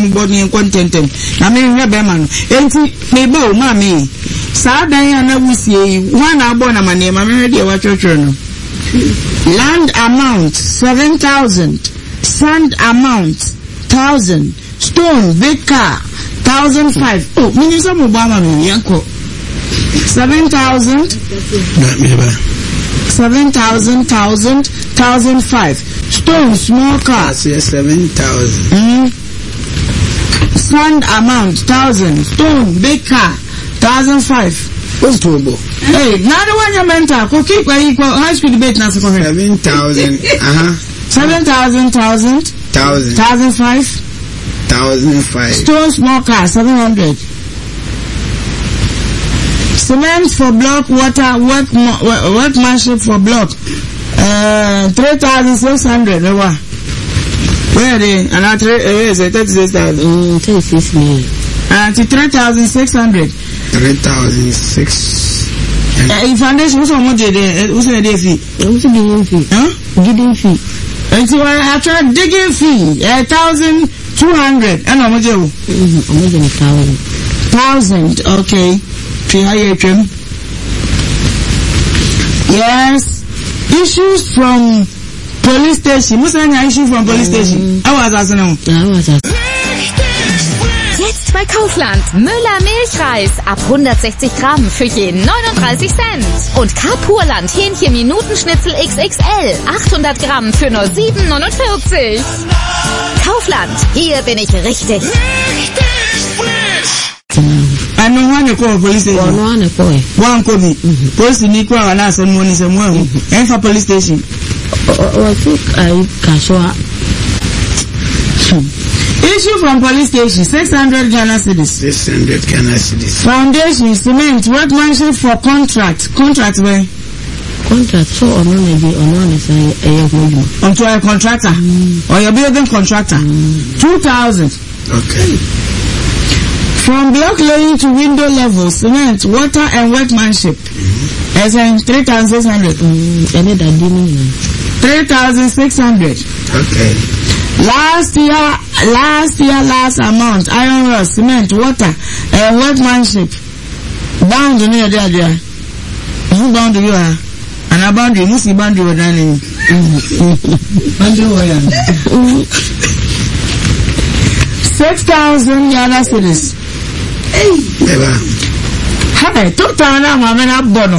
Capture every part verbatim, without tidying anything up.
body contentem na me hwe be ma no enti me ba o ma me sa dan ya na wusie one abo na mane ma me de wa twetwe no land amount seven thousand, sand amount thousand, stone big car thousand five. Oh me so mo ba ma me yanko seven thousand seven thousand thousand thousand five. Stone small car seven thousand. Mm. Sand amount thousand, stone big car thousand five. What's trouble? Hey, now the one you mental ko keep equal high school debate na so seven thousand. Uh-huh. seven thousand thousand thousand thousand five thousand five. Stone small car seven hundred. Cement for block, water work workmanship for block uh three thousand six hundred. Where are they? And I three uh, is it thirty-six thousand? Mm, thirty-six million. And to three thousand six hundred. Three thousand six. Uh, foundation what's on the what's the day fee? What's the digging fee? Huh? Digging fee. And so I try digging fee a thousand two hundred. And how much? Mm-hmm. More than a thousand. Thousand. Okay. Yes. Issues from police station. What's any issue from police station? I was asking now. I was asking. Jetzt bei Kaufland. Müller Milchreis ab hundertsechzig Gramm für je neununddreißig Cent. Und Kapurland Hähnchen Minutenschnitzel X X L. achthundert Gramm für nur sieben neunundvierzig. Kaufland. Hier bin ich richtig. I know one to call police station. One one call. One call me. Police need to have an some money somewhere. And for police station. I think I casual. Issue from police station six hundred Ghana cedis. Six hundred Ghana cedis. Foundation cement workmanship for contract. Contract where? Contract so or no maybe or no is a onto a contractor mm. or your building contractor. Mm. Two thousand. Okay. From block laying to window level, cement, water and workmanship. As in three thousand six hundred. Three thousand six hundred. Okay. Last year, last year, last amount, iron rod, cement, water and workmanship. Bound near there, there. Who bound you are? And a boundary, must be boundary with any. Six thousand Ghana cedis. Hey, never. Hey, two thousand I'm a bono.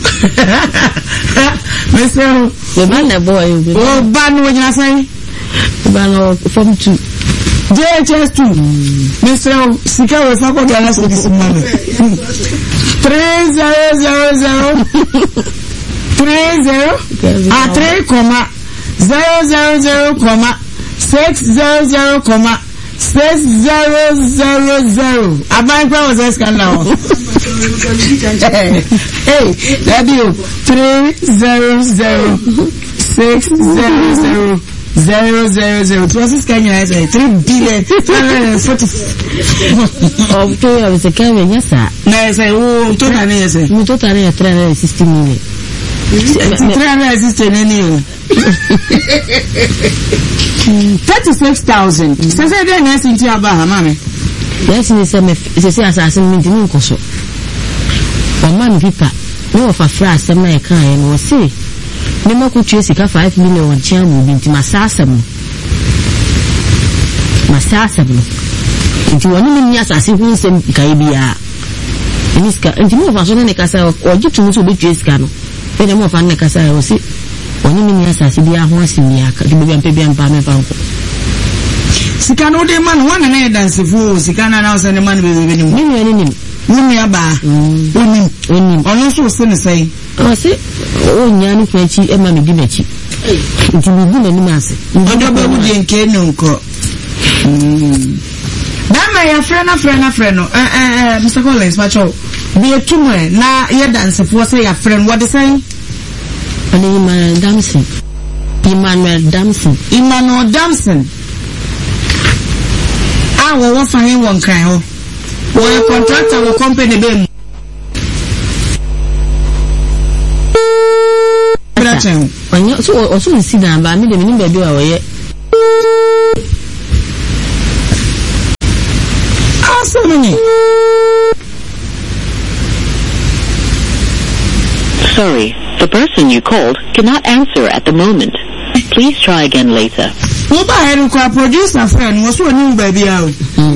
Mister, the man boy. Oh, ban when you say? Ban from two. J H S two. Mister, Sika was not going to ask this money. Three zero zero zero. Three zero. Ah, three comma zero zero zero comma six zero zero comma. Six zero zero zero. Abanka was a scandal. Hey, that you three zero zero six zero zero zero zero zero. What is Kenya? I say three billion forty. Of two of the Kenya, yes, sir. No, I say oh, total yes, sir. You total three hundred sixty million. Three hundred sixty million. Thirty-six thousand. So say then yes into Abaha, mommy. Yes, it's a it's a assassin meeting in Koso. Or man people, no of a phrase, some may cry and will say. Nemo could chase a five million on Chamu into Massasam. Massasam. Into one million years as if we send Kaibia. And this car, and you move as on a casa or you to also be Jescano. Then I'm off on the casa or see. One million years as if you are once in the Aka, the baby and baby and Pame Panko. Sikano de man one and eight dance fool, Sikana now send a man with the winning. Winning. Winning about. Winning. Winning. Or also say. I say, oh, Yanni Frenchie, and Mammy Dimechi. It will be good and massy. What about the Kenunko? That my friend, a friend, a friend, uh, Mister Collins, macho. Be a two man, now, you dance for say a friend, what the saying? Emmanuel Damson. Emmanuel Damson. Emmanuel Damson. I will offer him one cry. Or a contractor will company them. So also see that, but I mean, the minimum baby away. Awesome. Sorry, the person you called cannot answer at the moment. Please try again later. What about a producer friend? What's your new baby out?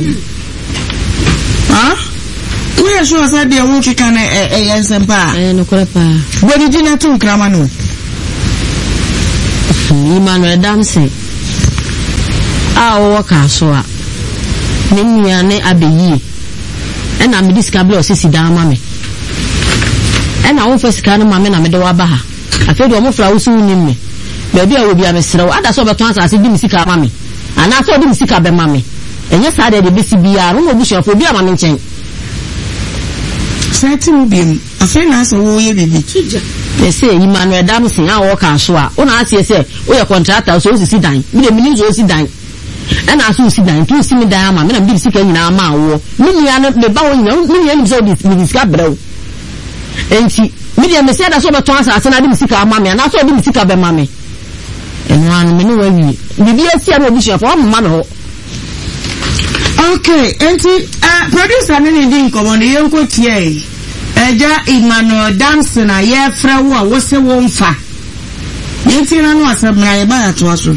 Huh? We are sure that they won't chicken a S M P. No crepa. What did you not do, Cramano? Emmanuel Damsey. Our worker, so. Nimiane Abeyi. And I'm discovered Sissy Damame. And I won't first can mamma and Medowabaha. I feel almost flowers soon in me. Baby, I will be a mister. I saw the chance I said, Dimisica mammy. And I saw Dimisica be mammy. And yes, I did the B C B R, no bush of a beer mammy chain. Certain beam, a friend has a way baby. They say, Emmanuel Damsey, our worker, so. On us, yes, sir, we are contractors, so sit down. We are millions of sit down. And I soon sit down, two see me down, and I'm sick in our mouth. Million, the bowing, millions of this, Miss Cabro. And she, Million said, I saw the chance I said, I didn't see our mammy, and I saw didn't see our mammy. And one minute, we be a C M O bishop for one man. Okay, and uh, producer, and anything come on the young coach here. Eja Emmanuel Damson, a year from what was a warm fa. You see, I know some my buyer to us.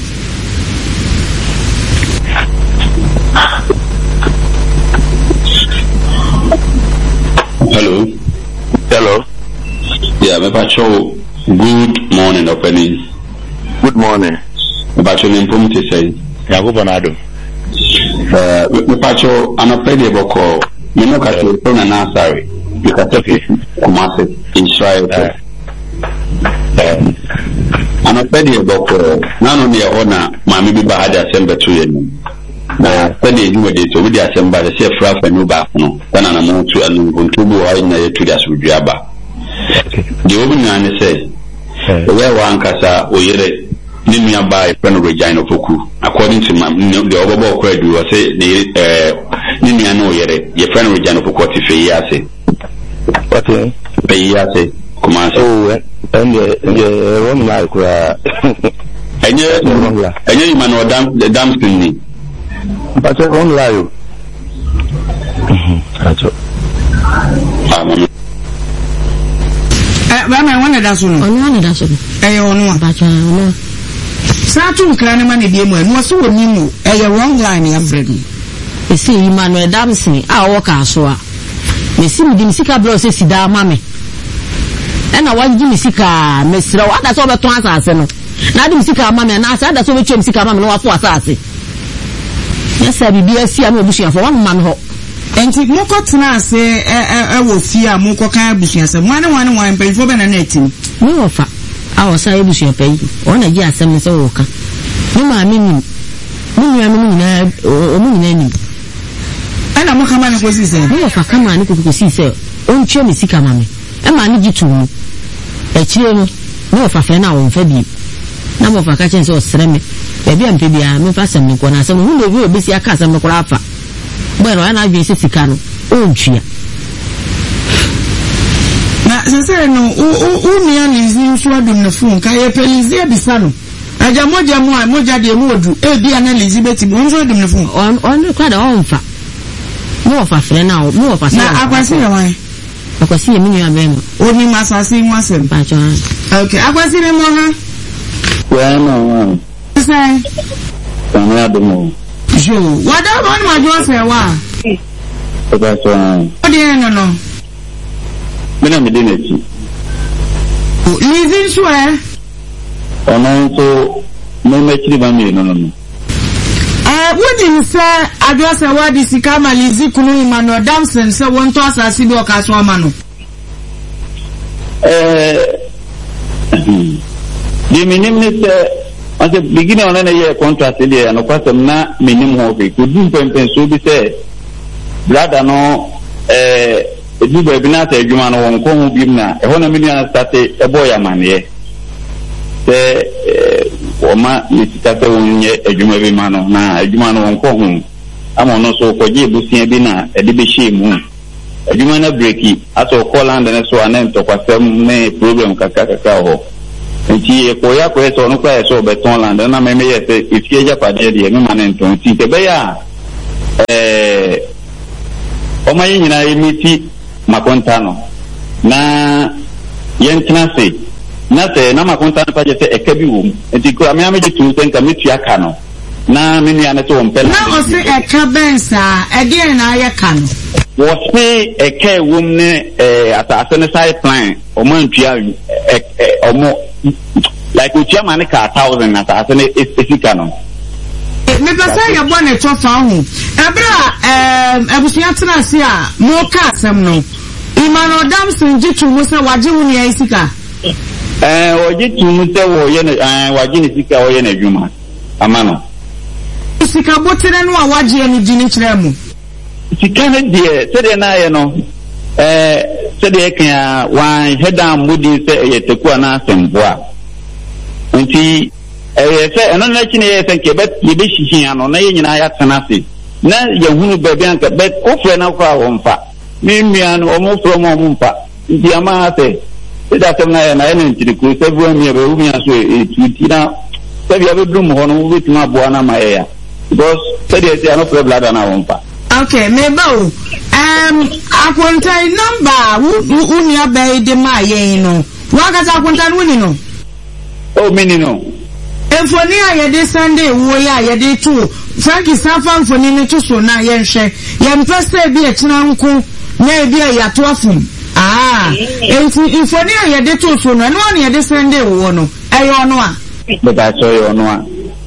Hello. Hello. Yeah, me pacho. Good morning, opening. Good morning. Me pacho me informed say. Yeah, go Bernardo. Uh, me pacho anopedi boko. Me no kacho so na na sorry. You can take it. Kumasi Israel. Anopedi boko. Nano ni ona mami bi ba hada sembe tu yenu. Na sani ejuwe de to wudi asemba de se fra fa no ba no kana na mo tu anu ntubu wa na yetu da sudua ba de obi na ne se we wa ankasa oyere ni nua ba e pen regina foku according to my the obobo ko edu o se ni eh ni nua no oyere ye pen regina foku ti fe yase what eh fe yase kuma se oh and the wrong like enye enye Emmanuel Dam the Damson ni but I won't lie. That's all. Eh, ba me wona da so no. Onu wona da so. Eh, onu a. Ba cha onu. Sa tu nkra ne ma ne bi mu enu so woni mu. Eh, wrong line ya bread. E si Emmanuel Damson a wo ka so a. Me si mi di misika bro se sida ma me. E na wa di misika mesra wa da so be ton asase no. Na di misika ma me na asa da so be twa misika ma me no wa fo asase. Yes, I be a C M O bushia for one man ho. And if Moko Tana say, I will fear Moko Bushia, some one one one pay for Benanetti. No offer. I was a bushia pay. One a year, some is a walker. No, my meaning. No, I mean, or mean. And I'm coming was he said, no, if I come on, you could see, sir. Oh, Chummy Sika Mammy. And I need you to me. A chill, no, if I fell now on Febby. Number of catchings or ceramic. Baby and baby, I'm fastened when I said, who will be a cousin of Rafa. Well, and I be Sicano. Oh, cheer. Now, say, no, oh, me is in sword in the phone. Can you please there be son? I jam moja mo, moja de modu, eh, be an Elizabeth, bonjour in the phone. On, on the quite on fa. More of a friend now, more of a son. I was here, why? I was seeing me a man. Only must see myself. Okay, I was in a moment. Well, no, say, I'm not the moon. Sure, what I want my door say, why? That's why. What do you know? When I'm doing it, Lizzie swear. I'm also no making by me, no, no. Uh, what do you say? I just say, what is the Kama Lizzie Kunu Emmanuel Damson? So one toss as Sibo Caswamano. Eh, the minimum at the beginning of a year contract here, and of course, I'm not minimum of it. Could you so be said, brother, no, eh, a new webinar, a human on Congo Bimna, a hundred million started a boy, a man, yeah. The Oma is started on a human man, now a human on Congo. I'm on also for Jibusi Bina, a Dibishi moon. A human breaky, at all call and so an end to some problem, Kakao. Nti ekoya ko eto no kwa eso beton land na me me yete ifie japa de de me manen ton ti te be ya eh ọma yi nyina emiti makonta no na yentena se na se na makonta no paje se eka bi wom enti ko ame ame jitu se nka metu aka no na me nua ne to mpel na o se eka bensa ede na ayeka no wo se eka wom ne eh atase ne side plan o man tua omo like o tua man ka one thousand na atase ne esika no me pesa ya bo ne chofa ho ebra em ebusia tena se a mo ka asem no imano damson jitu mu se waje wo ne esika eh waje tu mu se wo ye ne eh waje ne sika wo ye na adwuma amano sika botere no a waje ne di ne kire mu sika ne de se de na ye no eh se de kan wan hedan mudi se ye teku na asemboa nti eh se eno na chi ne ye se ke bet ye be hihia no na ye nyina ya tena se na ye hunu ba bi anka bet ofre na kwa wo mfa mi mmia no omo fro mo mo mfa nti ama se se da tem na ye na ye nti ko se bu mi be wu mi aso e tuti na se bi abedum ho no wo betima aboa na ma ye ya because se de se no problem da na wo mfa. Okay, maybe um akwontai number uni abai de ma ye no. Waka ta akwontai wuni no. Oh, mini no. Efoni aye de Sunday wo ya ye de tu. Frankie Safa mfoni ni tu so na ye nhwe. Ye mpese bi e kina nko na e bi e ya to afum. Ah, enti ifoni aye de tu so no. No na ye de Sunday wo no. E yo no a. But I saw you no a.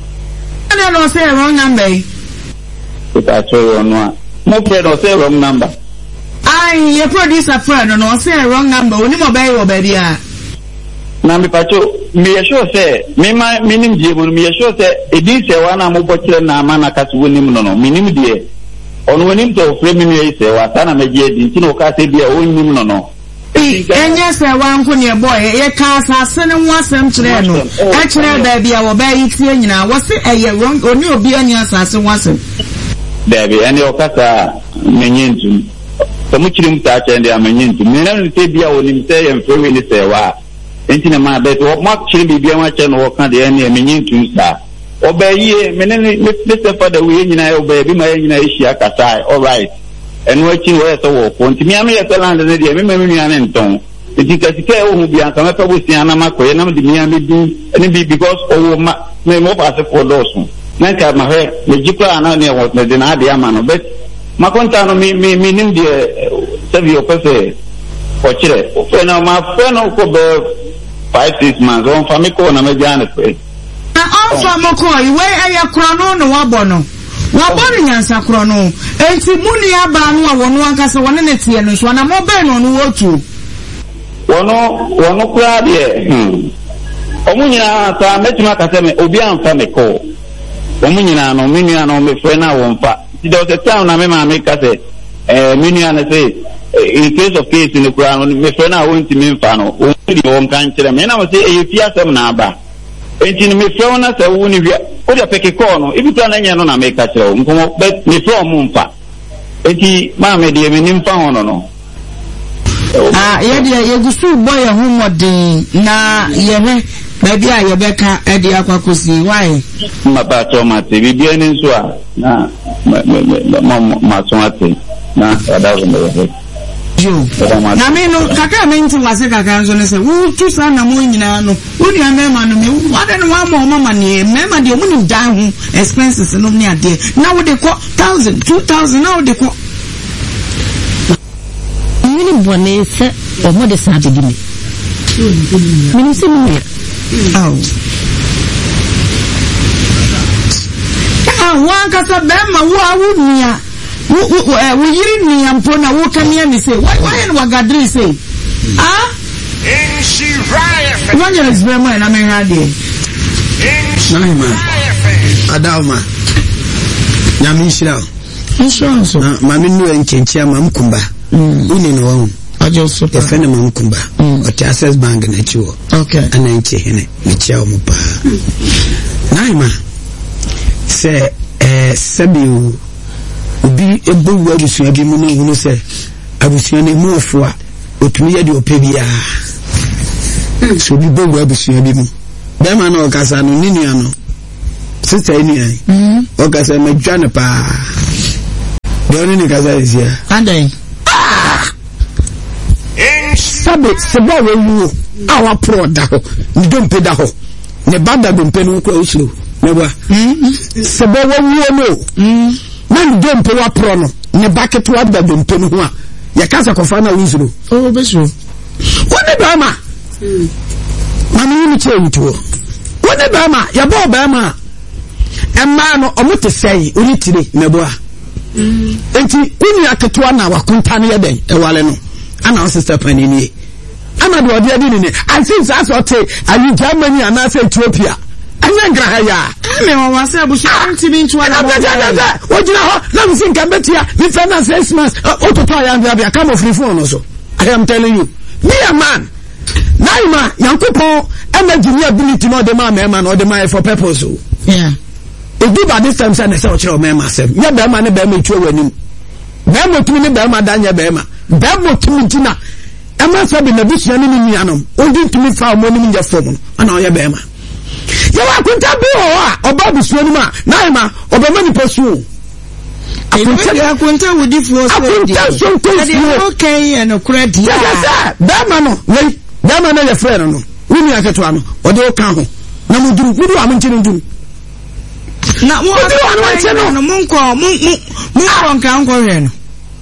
I don't say wrong number. But I saw you no. No friend or say wrong number. I your producer friend no say wrong number. Oni mo be yo be dia. Na me pacho me sure say me ma minim die mo me sure say e din say wa na mo bokire na ama na kaso wonim no no minim die. Ono wonim to frame me me say wa ta na me je di nti no ka say bia wonim no no. Enye say wa nko ne boy ye ka asase ne ho asem kire no. A kire ba bia wo ba yi tie nyina wo say eye wrong oni obi ani asase ho asem. Debi ene okata menyintu tomu chirim ta chende amenyintu mena nte bia woni mse ye mfewe ni sewa enti na ma bet wo mak chirim bibia wa che no ka de ene amenyintu sa obaye mena ni mse fa da we nyina obaye bi ma ye nyina ishi akata all right enu achi wo so wo ko enti mi ame ye selanda ne de me me nua ne nton enti ka sika e wo bia ka mefa bo sia na makoye na de mi ame bi ene bi because owo ma me mo fa se for dosun nanka ma he me jikwa na ne wo de na de ama no bet makonta no mi mi mi nim de sabi o pese o chire o fe na ma fe no ko be five six months on fa mi ko na me jana fe na on fa mo ko iwe aya kro no no wa bo no wa bo ni nyansa kro no enti muni aba no wa wono anka se wona ne tie no so na mo be no no wotu wono wono kra de hmm o munyina ta metima ka se me obi anfa me ko omu nyina no menua no me frɛ na wo mfa ti do se town na me ma me ka se eh menua na se in case of case ni kura no me frɛ na wo ntimi mfa no o ndi wo kan kyerɛ me na mo se e fi asɛm na aba enti ni me frɛ na se wo ni hwɛ o de peke call no ibi to na nya no na me ka kyerɛ wo nko bet me frɛ mo mfa enti ma me de me ni mfa ho no no ah ye de ye gusu boy ho modin na ye he baby a ye beka e de akwakosi why ma ba to ma te bi bi ni so a na ma ma so ate na ada zo me he yo na me no kaka me nti wase kaka nso ne se wo tu sa na mo nyina no wo ni amema no me wo de no wa ma mama ne mema de mo ni dan ho expenses no ni ade na wo de ko one thousand two thousand na wo de ko mini bone se o mo de sa de gimi mini se mi aw ah wa ka sa be ma wo awu nia wo wo yiri nia mpo na wo ka nia mi se why why no gadri se ah in she riot what you is very na me ha de na ma adalma nyami nshira insurance ma me nu enchenchia ma mkumba uni no won ajo super e fene ma mkumba o ti access bank na chiwo okay ana nche hene me chia o mupa naima se eh sabiu obi ebu abusua bi mu no hunu se abusua ne mu ofo a otumi ye de opebia so bi bu abusua bi mu be ma na okasa no ni nua no sister ni ai okasa ma dwane pa The only nigga is here. And then Sabe seba we wu awa pro da ho ni dompe da ho ne bada dompe no kwa uslo ne ba seba we wu no na ni dompe wa pro no ne bucket wa da dompe no ho a ya kasa kofa na uslo oh be so wone ba ma mami ni che wuto wone ba ma ya ba ba ma emma no omote sei oni tire ne bo a enti kuni aketo na wakunta ne ye den e wale no ana sister panini ana do odi adi ni I think as what are Germany and as Ethiopia anya ngra ya me wa wa se busu anti bi ntwa na wo jina ho na mi sin kan betia mi fana six months ototo ya ndia bia come free phone so I am telling you me a man naima yankopo energy ni ability no de ma man no de ma for purpose so yeah it do by this time say na say o kire o me ma sem ya be ma ne be ma twa wanim be ma tumi ne be ma danya be ma Babo Timitina, Emma Sabi, the Bush Yanimianum, only to me found money in your form, and all your bema. You are going to be or Bobby Swinima, Naima, or the money pursue. I can tell you, I can tell with this was okay and a credit. Yes, Bamano, wait, Bamano, your friend, we need a Catuano, or the Ocamo. Namu do, what do I mention to? Now, what do I say? No, Munko, Munko, Munko,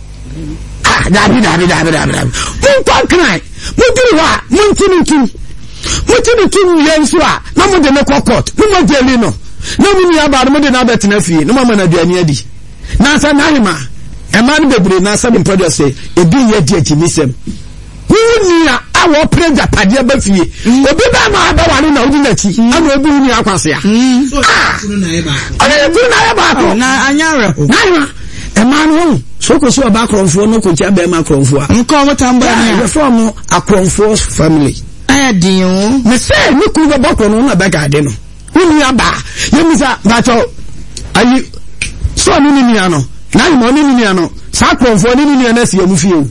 Dabi dabi dabi dabi dabi. Mun kwa krai. Mun diri wa. Mun tini tu. Mun tini tu yensu a. Na mun de ne kwa court. Mun mo jeli no. Na mun ya ba mun de na bet na fie. Na mama na duani adi. Na sa na hima. E man bebre na sa bin produce say e bi ye di ajimisem. Hu ni a awo preja pade ba fie. Obi ba ma ba wale na odi na chi. Ana obi ni akwase a. Ah. Tunu na e ba. Ana tunu na e ba. Na anyare. Na hima. E man ho. So ko so ba kronfo no ko tia be ma kronfo a nko wotamba na ya from a kronfo family aya din o me say me ku be bokro no na be ga de no unu ya ba yemisa ba to ayi so ni ni ni ano na mo ni ni ano sa kronfo ni ni na si amufie o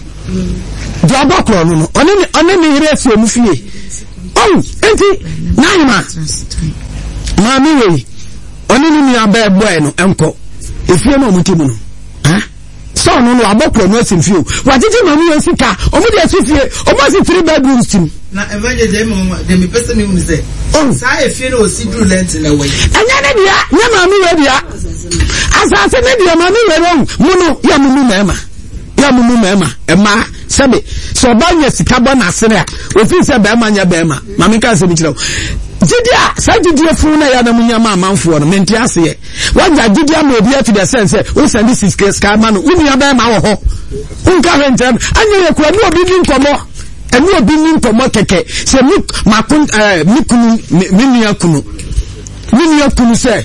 do bokro no no oni ni oni ni hire si amufie oh enti na ma ma mi we oni ni ni aba boy no enko efie no mutimu no ha so no no abokro no asimfio wajiji mamu yesika omu de asifie omu si three bedrooms tim na evangelist dem dem person me say oh sa efie no osidru lent na we anya ne dia nya mamu we dia asase ne dia mamu we ro muno ya mumu mema ya mumu mema ema sebe so ba nya sika bo na asere a ofi se be ma nya be ma mami ka se bi kire Jidia, sa jidia funa ya na munya ma manfo no menti ase ye. Wanja jidia ma obi to the sense we send this is case ka ma no uni aba ma wo ho. Unka hentem anya ye kwa no obi ni nkomo. Enu obi ni nkomo keke. Se mi makun eh mikunu minia kunu. Minia kunu se.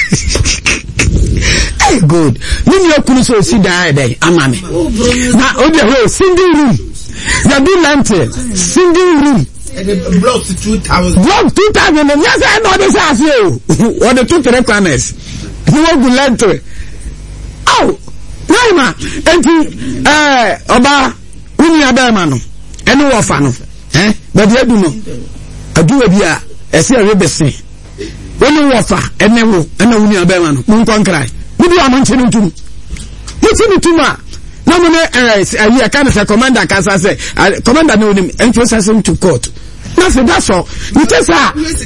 Hey good. Minia kunu so si da dey amame. Na obi ho single room. Ya bi lante single room. Block to two thousand. Block two thousand. And yes, I know this as you. Or the two requirements. You want to learn to it. Oh, Naima. And you, eh, Oba, Uni Abemano. And no orphan. Eh? But you do know. I do a beer. I see a rebellion. When you offer, and never, and no Uni Abemano. Moon cry. Maybe I'm mentioning to you. What's in it to ma? No, no, eh, I can't say commander, as I say, commander know him and process him to court. Nothing, that's all. You tell her.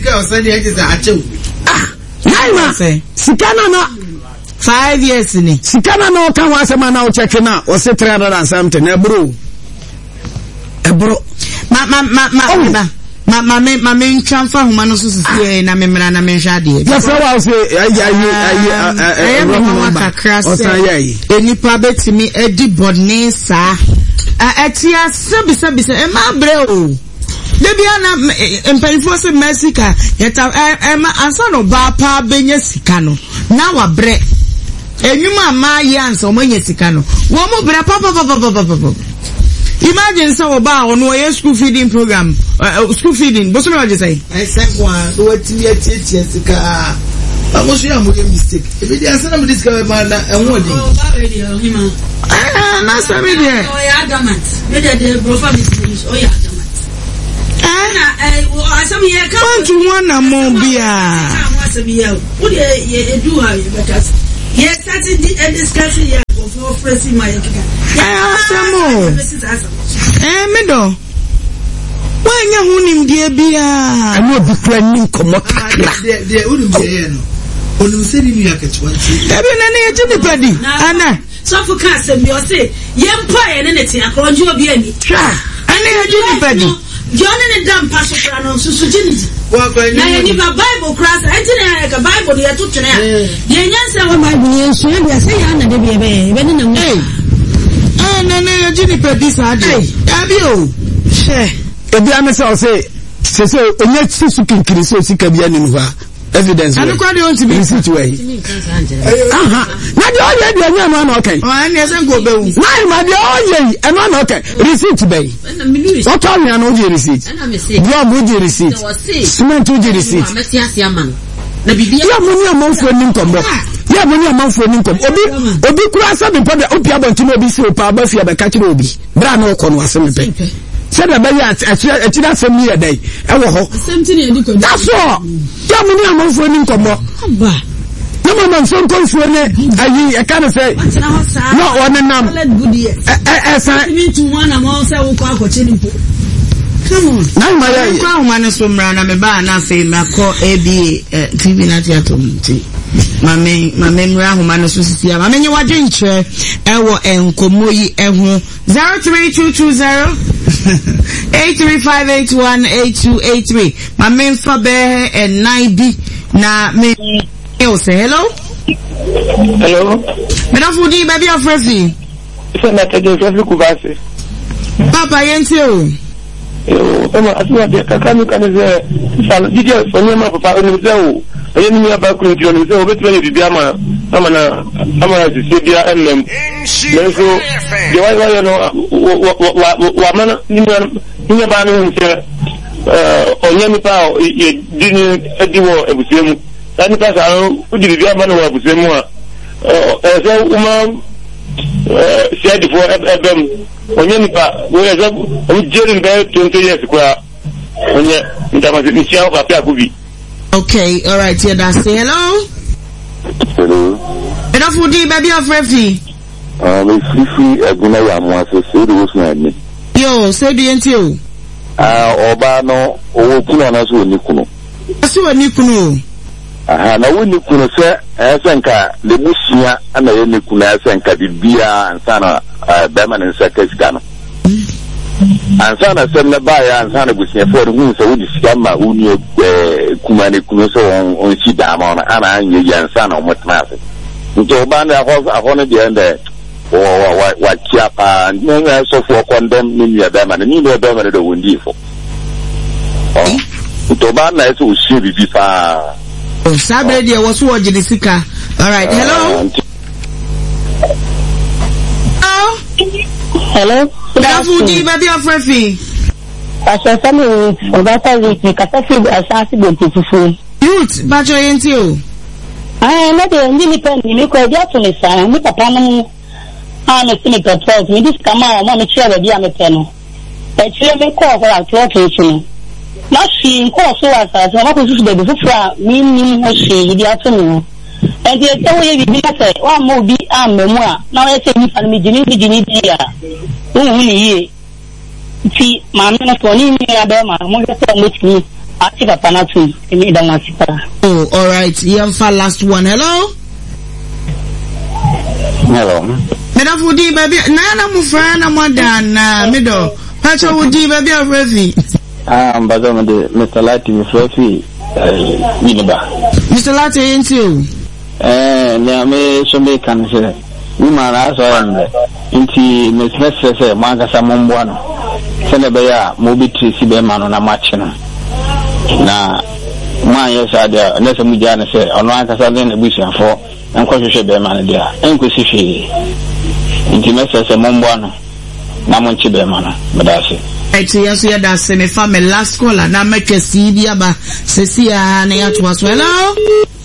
Ah, Naima, Sikana no. Five years in it. Sikana no can once a man now checking out or say three hundred and something, a bro. A bro. Ma, ma, ma, ma, ma. Ma ma me ma me transfer humano so so na me mra na me hwa de. Ya fa wa say ayi ayi ayi eh ma kakra say enipa betimi edi bodne sa atia sabi sabi say e ma bre o. Debi ana empanifo se Mexica yeta e ma ansa no ba pa benya sika no na wa bre enwuma ma yansa o manya sika no wo mo bre pa pa pa pa pa pa. Imagine so about on a school feeding program, uh, school feeding. What's what you say? I said one. What you get? Jessica. I was sure I'm making mistake. If it is some discover man and what? Oh, radio, him. Ah, that's what we did. Oh, yeah, adamant. We did the profile is oh yeah, adamant. Ah, I some here come to one among beer. What's a beer? What do you do? Because yes, that's it. And discussing here. press my eh asamo eh medo wanya hunim die bia ana obi kura ni komo kakra de de unim de no onu se ni nu yaketwanti ebe na na yeji ni padi ana so for cast me o say yempa ye ne ne tia kronje obi ani twa ana yeji ni padi jone ne dam paso kra no susu jinji wa kwa ni na ye ni bible class enti na ka bible ye to twene a ye nyansa wa bible ye so ye say ya na de bi ebe ebe ne na mu eh na na yeji ni padi sa de abi o she ebi amesa o say se se onye sisu kinkiri so sika bia ni ho evidence anu kwa de on ti be sit way aha na de oye de anya ma na okay o an ye sen go be wu na ma de oye e ma na okay receipt be o to me na o receipt drug o receipt cement o receipt na bibia ya mo ni amanfo ni nkombo ya mo ni amanfo ni nkombo obi obi kura sa be pode obi abontu obi si opa abafia be ka kire obi bra na okọ no asem pe said the baby at at that same year day. That's all. Tell me I'm for an income. No man, some comes for I can't say no one and numb. As I mean to one among several coaching. Come on. Now my crown man is from Rana Meba and I say my call A B T V Natia. My main, my memory, human society. I mean, you are doing chair, Ewo and Komoyi Ewo zero three two two zero eight three five eight one eight two eight three. My main Fabe and Naibi na me. Say hello. Hello. Madam Fudi, baby of Refi. It's not a Joseph Kubasi. Papa Yentio. Yo, I'm a Asua, Kakanu can say, did you for your papa on himself? I didn't know about Kujon, so which way did Yama, Amana, Amana, Sibia, and them. So, the way I know, Wamana, Niman, uh, or Yamipa, you didn't do it with him. That pass out, who did Yamana with him? As a woman said before, Adam, when Yamipa, whereas I'm jeering back twenty years ago, when you Michelle Papakubi. Okay, all right, yeah, that's it. Hello? Hello. Enough for the baby of Refi. Um, it's Fifi, a good one, so say the was my name. Yo, say the until. Ah, Obano, or Kunanas will Nikuno. I saw a Nikuno. Ah, now when Nikuno say, Asanka, the Musia, and the Nikuna, Sanka, the Bia, and Sana, Beman and Sakascano. And Sana said the buyer and Sana was here for the moon, so we scammer who knew Kumani Kunoso on Chidam and I and Sana on what matter. So Banda was a honor the end or what Chiapa and no so for condemn Ninia Beman and Ninia Beman the windy for. Oh, to Banda is who she be far. Oh, Saturday was watching the Sika. All right, hello. Hello. Dafudi baby of Refi. Pastor Samuel, Obata week, Katafi Asasi Fufu. Youth, Bacho Yentio. I am not the only pen, you could get to the sign, with a panel. I'm a cynical twelve, me this come out, one chair of Yamateno. A chair may call for our location. Not she calls so as I want to do the before, meaning what she the afternoon. And the way we say, one more be a memoir. Now I say, if I'm beginning to need here. Oh, see, Mamma Tony, Abema, Monster with me. I take a panatu, and me down. Oh, all right. Yamfa last one. Hello? Hello. Madam Fudi, baby. Nana Mufrana Modern, middle. Pacha Woody, baby of Refi. Um, but I'm the Mister Lati with Refi, Mister Lati, ain't you? Eh, na me so me kan se ni mara so yande nti me se se manga sa mombo no se ne be ya mo bi trisi be ma no na match no na ma ye sa dia na se mu ja ne se ono aka sa den ebusia fo enko hwehwe be ma no dia enko si hwe nti me se se mombo no na mo nchi be ma no medase eti yaso ya da se me fa me last caller na metwesi bia ba se si ya na ya to aso. Hello?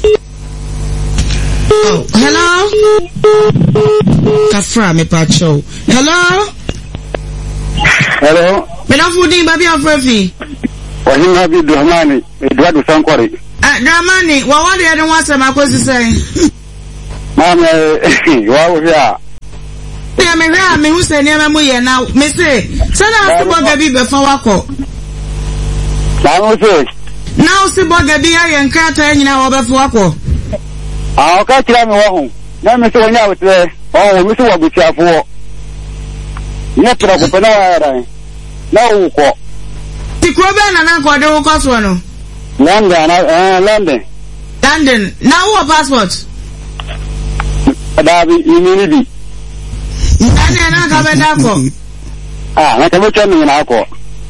Oh, hello? Kafra me pacho. Hello? Hello? Madam Fudi, baby of Refi. Wahim Habi Dramani, Eduardo Sankwari. Ah, Dramani, what what I don't want some I was saying. Mama, wow, yeah. Yeah, me ra me who say near me now. Me say, send us to Bogabi before wako. Now say. Now see Bogabi and Carter in our before wako. I'll catch you on home. Now me say now it's there. Oh, we see what we have for. Not to open our no ko. Ti ko be na na ko de wo ko so no. London, uh, London. London. Now what passport? Adabi immunity. Ndani na ka be da ko. Ah, na ka be tani na ko.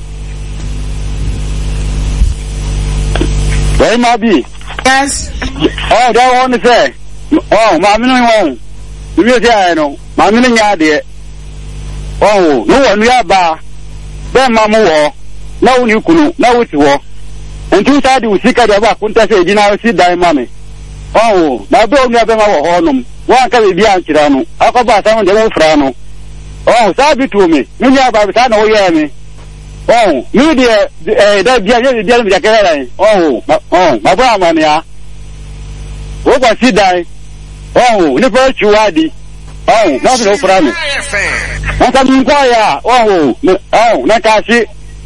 Where ma bi? Yes. Oh, that one say. Oh, ma mi no won. Mi say ai no. Ma mi no nya de. Oh, no one ya ba. Be ma mu wo. Na wo ni kunu, na wo ti wo. Ntu sa di usika de ba kunta se gina si dai mame. Oh, na be o mi abe ma wo honum. Wa ka be bia nkira no. Akọba ta won de wo fra no. Oh, sa bi tu mi. Mi ya ba ta na wo ye mi. Oh, mi de eh da bia ye bia mi jakere lai. Oh, oh, ma ba ma ne ya. Wo kwa si dai. Oh, ni fa chuadi. Oh, na be wo fra mi. Nka mi kwa ya. Oh, oh, na ka si.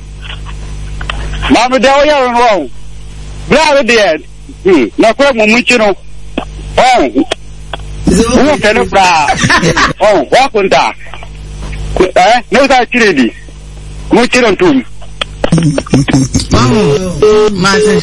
Mama de o ya ro. Bra de. Hmm, na kwa mu mu chi no. Oh. Wo ke no bra. Oh, wa kunta. Eh, no sa chiredi. Mu chi ron tum. Oh, mate.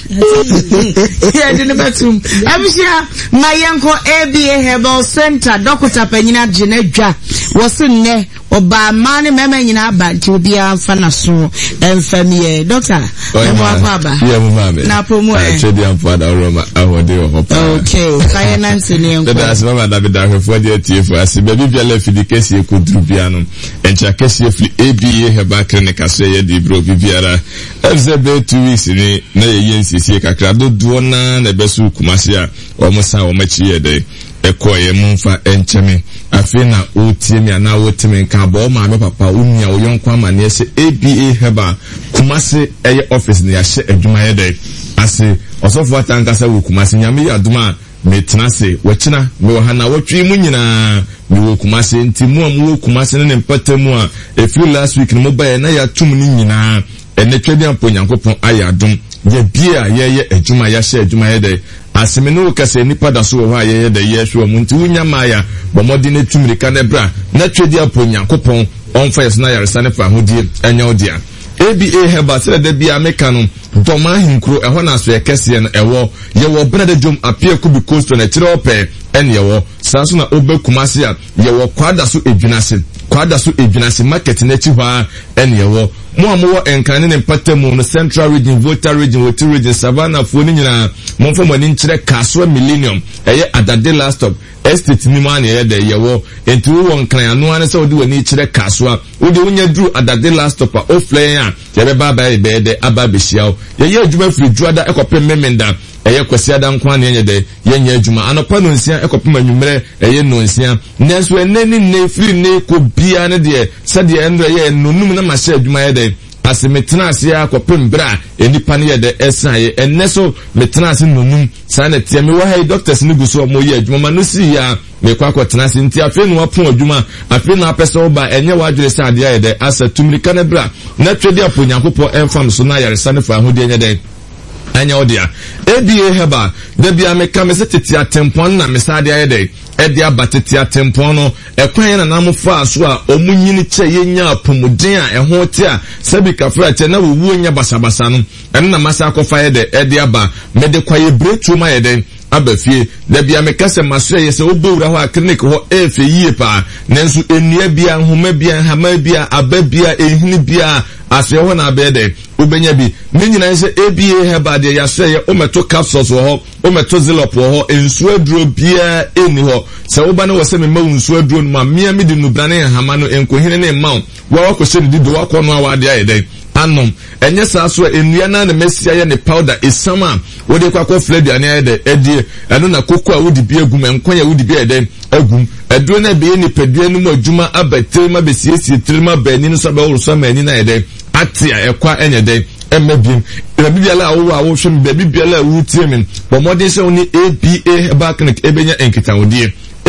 Yeah, didn't batum. Abishia, my uncle A B A Herbal Center, Doctor Penina Genedja, was in there. Oba mani meme nyina ba tibia fana so emfamie doctor emo akaba yeah mama na promo eh chedi amfada oroma ahode ohopa okay kaya nansi ne enko that's mama da be da hwefo de atiefo ase be bibia la fidi kesi e kodrubia no encha kesi e fili A B A Herbal Clinic ase ye di bro bibiara efze be two weeks ni na ye nsisi kakra do do na na besu kumase a omosa omachi ye de ekoye mumfa encheme afina otimi ana otimi nka bo ma me papa unia oyonkwa mane se A B A Herbal Kumase eye office ne ya hye adwuma ye de ase osofo atankasa wo Kumase nyame ya aduma metena se wachina me wo hana wotwi mu nyina me wo Kumase ntimu am wo Kumase ne mpatamu a efi last week no mobile na ya tum ni nyina ene twede ampo nyankopon ayadum ye bia ye ye adwuma ya hye adwuma ye de asemenu kase nipa da so wo ha ye de ye hwe mu nti wunya maya bomodi ne tumrika ne bra na twedi apo nyankopon onfa yes na yaresa ne fa hodie enya odia A B A Herbal se de bia meka no doma hinkro eho na so ekese no ewo ye wo bena jom apia kubi coast na tire ope ene yewo saso na obe Kumase a ye wo kwada so edwinase kwada so edwinase market na chi hwa ene yewo mo amowo enkane ne patamu no Central Region, Volta Region, Woti Region, Savannah fo ni nyina mo fo mo ni nkire Kaswa Millennium eye Adade last stop estate ni ma na ye de yewo enti wo nkran anu ane se odi wani kire Kaswa odi wonya dru Adade last stop a oflen a ye be ba ba e be de aba be hia ye ye adwuma firi juada ekopem memenda eye kwasi ada nkwa na ye de ye nya adwuma anopa no nsia ekopem anwumre eye no nsia nenso enani ne firi ne ko bia ne de se de endo ye nonum na ma hye adwuma ye de ase metena ase akopem bra enipa ne ye de esaye enneso metena ase nonum sa na tie me wo hai doctors ne guso mo ye adwuma ma no si ya me kwa kwatena ase nti afi no apon adwuma afi no apesa oba enye wa adwere sa ade ye de asa tumrika ne bra na twedi apo nyankopɔ emfam so na yaresa ne fa hodi enye de anya odia A B A Herbal de bia me ka me se tete atempon na me sa de ayede e de abatete atempon no e kwan na na mo fa so a omunyini che yenya apomuden a e ho te a sabi ka fra che na wo wo nya basabasa no en na masa akofa ye de e de aba me de kwaye bretu ma ye de abafie de bia me kase maso ye se obowura ho a clinic ho e fe yie pa nanso enua bia nhoma bia hama bia aba bia ehini bia ase ho na abede ubenya bi me nyina nse A B A Herbal de ya se ye o meto capsules ho o meto zilop ho ensu aduro bia eni ho se wo ba na wo se me ma ensu aduro no ma mia me di nubrane hama no enkohine ne ma wo wa ko se di do wa ko no awade ayede anom enye sa so enua na na mesia ye ne powder esama wo de kwa kwa fled ane ayede edi eno na koko a wo di bia gum enkon ya wo di bia eden agum eduro na be ni pedua no mu adwuma abatere ma be siesie trima ba ni no so ba wo so ma ni na ayede atia ekwa enye de emebim bibiala awo awo hwem bibiala awo tiemin bomode se oni A B A Herbal Clinic ebenya enkitawodie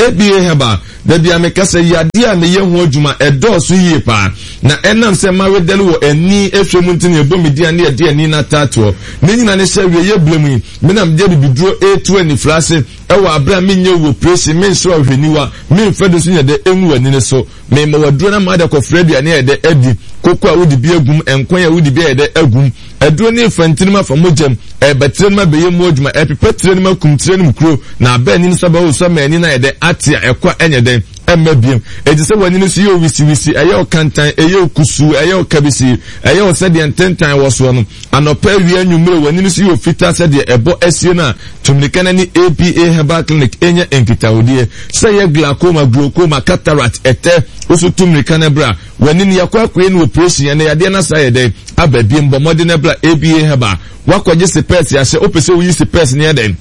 A B A heba da bia me kasa yade a ne ye ho adwuma edoso yie pa na enam se ma wedele wo ani ehwemu ntine ebomedia ne yade ani na tato ne nyina ne hye wie ye blemu menam de biduro A two ani frase ewa abra menye wo presi men so ahweniwa men fedo so nyade enwu ani ne so me ma waduro na ma da kofrabia ne yade adi koko a wodi bi agum enkwan a wodi bi yade agum aduro ne fantinima fa mojem e betrenima beye mu adwuma e pepetrenima kumtrenima kro na aba ani so ba wo so ma ani na yade atia ekwa enyede emabiem edi se wani no si yo wisi wisi aye o kantan aye o kusu aye o kabisi aye o sede ententan wo so no anopa wi anwumre wani no si yo fita sede ebo asie na tumnikana ni A P A Herbal Clinic enya enkitawodie se ye glaucoma glaucoma cataract ete oso tumnikana bra wani ni yakwa kwe no operation na yade na sayede ababiem bomode na bra A P A Herbal wakwaje se pers ya se opese wo yi se pers ne yeden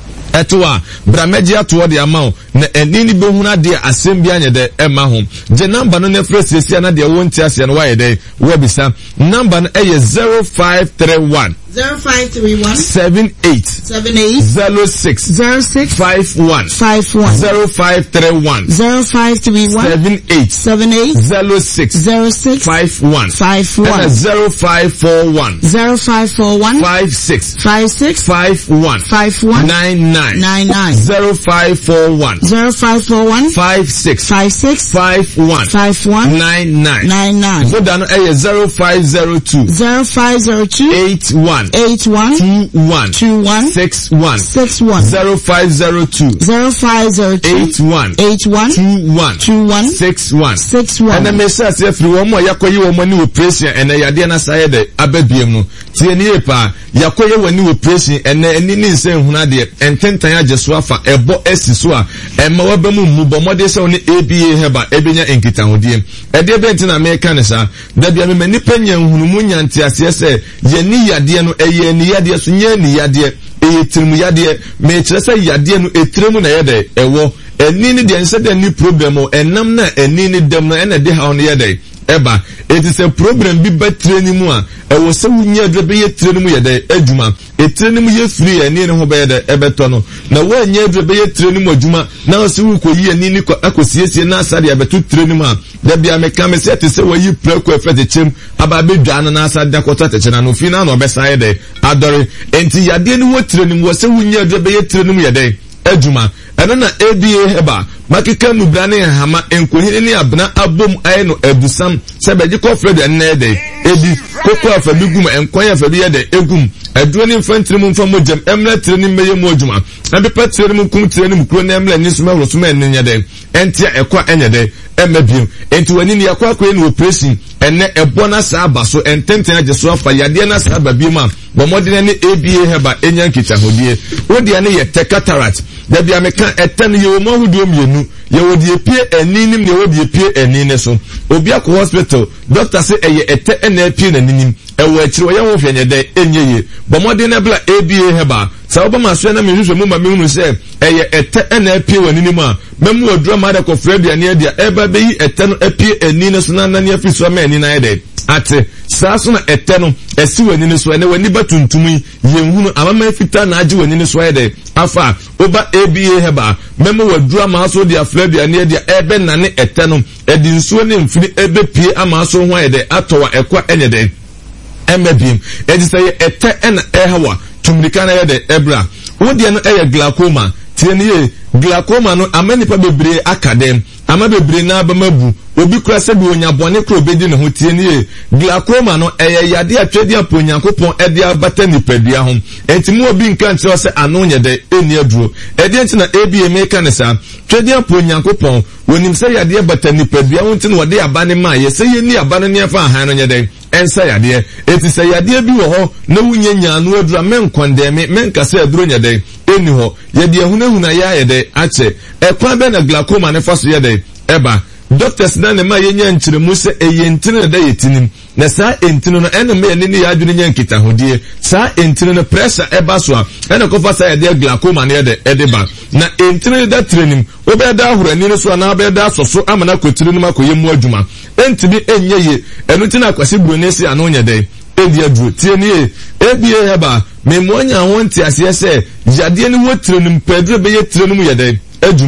etwa brameji atwo de amount na enini behuna de asem bia nyede ema hom je number no ne fresh na de wonti ase no waye de webisa number no eye zero five three one zero five three one seven eight seven eight zero six zero six five one five one zero five three one zero five three one seven eight seven eight zero six zero six five one five one zero five four one zero five four one five six five six five one five one nine nine nine nine zero five four one zero five four one five six five six five one five one nine nine nine nine Vodano eye zero five zero two zero five zero two eight one eight one two one two one six one six one zero five zero two zero five zero two eight one eight one two one two one six one six one. And the message say free one more yakoye wo mani operation and yade na saye de ababiem no tie ni epa yakoye wani operation and eni ni nse huna de ententan ajeso afa ebo esiso a emma wabamu mu bomode se oni A B A Herbal ebenya enkitahodie ede benti na America ne sa da bia me mani panya hunu mu nyante ase se ye ni yade no eye ni yade so nya ni yade eye trimu yade me kire se yade no etremu na yede ewo eni ni de nse de ni problem o enam na eni ni dem na ena de ha on yede eba it is a problem bi ba training mu a ewo se wunya de be ye training mu yede adwuma e training mu ye free eni ne ho be yede ebeto no na wa nya de be ye training mu adwuma na o se wu ko yi eni ni akosiesie na asade abeto training mu a da bia me ka me se te se wa yi preko efete chem aba be dwa na asade akota te chena no fi na no be sai de adore enti yade ni wo training wo se wunya de be ye training mu yede adwuma ena na A B A Herbal makika nubrane hama enkohini ni abna abom aye no abusam sebeji ko fred na ede ebi koko afabigum enkwan afabi ede egum aduro ni infantry mu mfa mojem emra tire ni meye mu adwuma ambe patre mu kum tire ni mukro na emra ni suma rosuma ennya de entia ekwa enyede emabiem enti wani ni yakwa akwa ni operation enne ebo na sa abaso ententen ajeso afa yade na sa ababiem a bomodene ni A B A Herbal enya nkicha hodie wodi ane ye cataract da bia meka eten ye wo mahudo mienu ye wo die pie eninim ne wo die pie enine so obi akọ hospital doctor say eye ete ena pie naninim ewo akire wo ye wo hwanye de enye ye bomode na bla A B A Herbal sa obama so na mehwehwe mu ma mehunu se eye ete ena pie waninim a memu odura ma da ko frabia ne dia eba be yi ete no apie enine so na nane afi so ma enina ede ate saa so na ete no esi wani ne so ene wani batuntum yi yenhunu amama fita na age wani ne so ede afa oba A B A Herbal memo wadura ma so dia flabia ne dia ebe na ne ete no edi nsuo ne mfiri ebe pie ama so ho ede atowa ekwa enyede emebiem edi say ete ena ehawa tumrika na ede ebra wodi no eye glaucoma tie ne ye glaucoma no amani pa bebre akadem ama bebre na abamabu obi kura se bi onyabone kro bedi ne ho tie ne glaucoma no eye yade atwedi aponyankopon ede abata nipadua ho enti mu obi nka nche se ano nyede eni aduro ede enti na A B A meka ne sa twedi aponyankopon wonim se yade abata nipadua ho enti no wode abane ma ye se ye ni abane ne fa han no nyede ensa yade eti se yade bi wo ho na wunya nyaanu adura men kondeme men kase aduro nyede eni ho yede ehunahuna ya yede ache ekwa be na glaucoma ne fa so yede eba doctors na ne ma yenya nkyeremu se eyentine da yetinim na saa entino no ene me ne ne ya adwene nya nkita hodie saa entino no pressure eba so a ene ko fa sa ya de glaucoma ne de edeba na entino da training obe da ahorani ne so na obe da soso amana kotiri no makoye mu adwuma entibi enye ye enu tina akwase bronesi ano nya de edi adru tie ne A B A Herbal me mo nya won ti ase se yade ne wo training pedro be ye training mu ye de adwuma